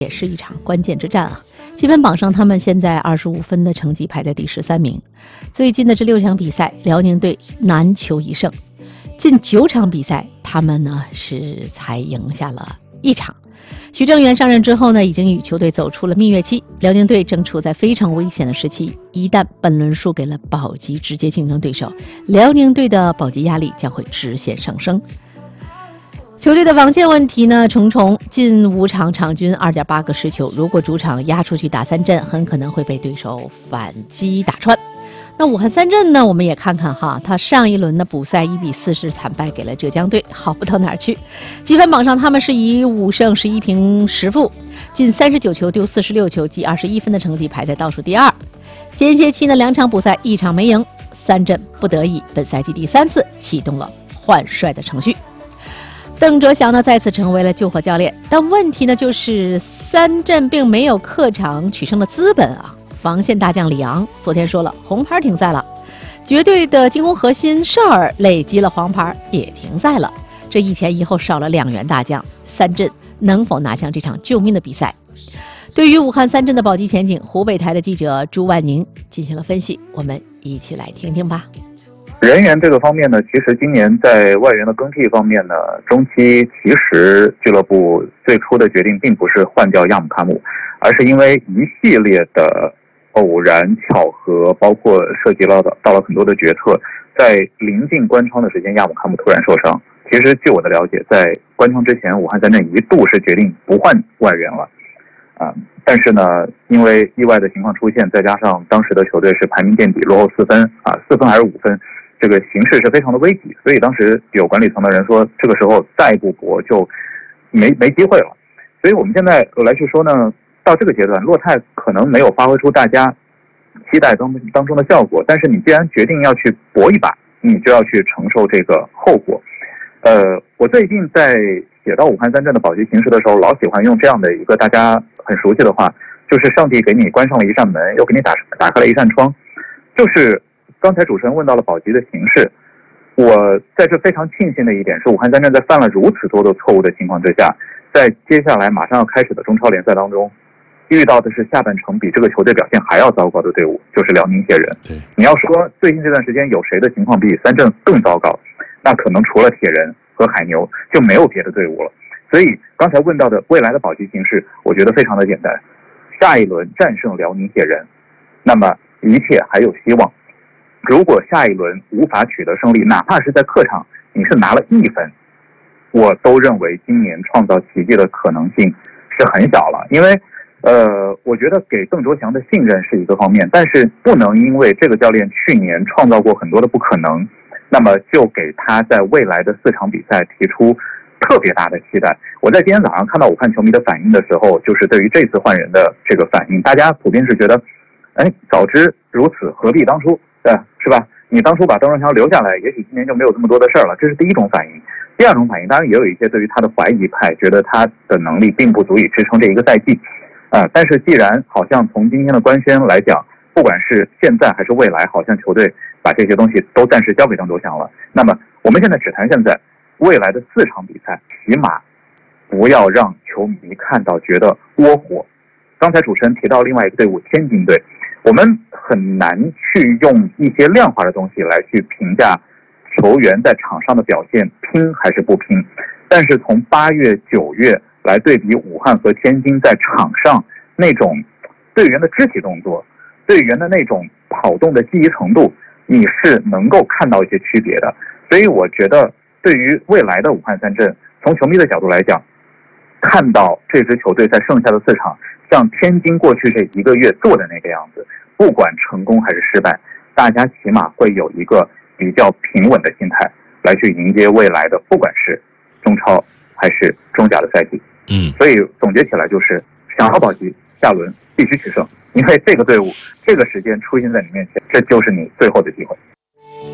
也是一场关键之战啊！积分榜上，他们现在25分的成绩排在第13名。最近的这6场比赛，辽宁队难求一胜。近9场比赛，他们呢是才赢下了1场。徐正源上任之后呢，已经与球队走出了蜜月期，辽宁队正处在非常危险的时期。一旦本轮输给了保级直接竞争对手，辽宁队的保级压力将会直线上升。球队的防线问题呢重重，近5场场均2.8个失球，如果主场压出去打3阵，很可能会被对手反击打穿。那武汉三镇呢，我们也看看哈，他上一轮的补赛1比4是惨败给了浙江队，好不到哪儿去。积分榜上他们是以5胜11平10负，进39球丢46球，积21分的成绩排在倒数第2。间歇期呢2场补赛1场没赢，三镇不得已本赛季第3次启动了换帅的程序。邓哲祥呢再次成为了救火教练，但问题呢就是三镇并没有客场取胜的资本啊。防线大将李昂昨天说了，红牌停赛了，绝对的进攻核心邵尔累积了黄牌也停赛了，这一前一后少了2员大将，三镇能否拿下这场救命的比赛？对于武汉三镇的保级前景，湖北台的记者朱万宁进行了分析，我们一起来听听吧。 人员这个方面呢，其实今年在外援的更替方面呢，中期其实俱乐部最初的决定并不是换掉亚姆卡姆，而是因为一系列的偶然巧合，包括涉及到了很多的决策，在临近关窗的时间，亚姆卡姆突然受伤。其实据我的了解，在关窗之前，武汉三镇一度是决定不换外援了，但是呢，因为意外的情况出现，再加上当时的球队是排名垫底，落后4分4分还是5分，这个形势是非常的危急，所以当时有管理层的人说，这个时候再不搏就没机会了。所以我们现在来去说呢，到这个阶段，洛泰可能没有发挥出大家期待当中的效果，但是你既然决定要去搏一把，你就要去承受这个后果。我最近在写到武汉三镇的保级形势的时候，老喜欢用这样的一个大家很熟悉的话，就是上帝给你关上了一扇门，又给你打开了一扇窗。就是刚才主持人问到了保级的形势，我在这非常庆幸的一点是，武汉三镇在犯了如此多的错误的情况之下，在接下来马上要开始的中超联赛当中，遇到的是下半程比这个球队表现还要糟糕的队伍，就是辽宁铁人。你要说最近这段时间有谁的情况比三镇更糟糕，那可能除了铁人和海牛就没有别的队伍了。所以刚才问到的未来的保级形势，我觉得非常的简单，下一轮战胜辽宁铁人，那么一切还有希望。如果下一轮无法取得胜利，哪怕是在客场你是拿了1分，我都认为今年创造奇迹的可能性是很小了。因为我觉得给邓卓祥的信任是一个方面，但是不能因为这个教练去年创造过很多的不可能，那么就给他在未来的4场比赛提出特别大的期待。我在今天早上看到武汉球迷的反应的时候，就是对于这次换人的这个反应，大家普遍是觉得，早知如此何必当初，是吧？你当初把邓卓祥留下来，也许今年就没有这么多的事儿了。这是第一种反应。第二种反应，当然也有一些对于他的怀疑派，觉得他的能力并不足以支撑这一个赛季。但是既然好像从今天的官宣来讲，不管是现在还是未来，好像球队把这些东西都暂时交给邓卓祥了。那么我们现在只谈现在，未来的4场比赛，起码不要让球迷看到觉得窝火。刚才主持人提到另外一个队伍天津队，我们很难去用一些量化的东西来去评价球员在场上的表现拼还是不拼，但是从8月9月来对比武汉和天津在场上那种队员的肢体动作，队员的那种跑动的积极程度，你是能够看到一些区别的。所以我觉得对于未来的武汉三镇，从球迷的角度来讲，看到这支球队在剩下的4场像天津过去这1个月做的那个样子，不管成功还是失败，大家起码会有一个比较平稳的心态来去迎接未来的不管是中超还是中甲的赛季。所以总结起来就是想要保级，下轮必须取胜，因为这个队伍这个时间出现在你面前，这就是你最后的机会。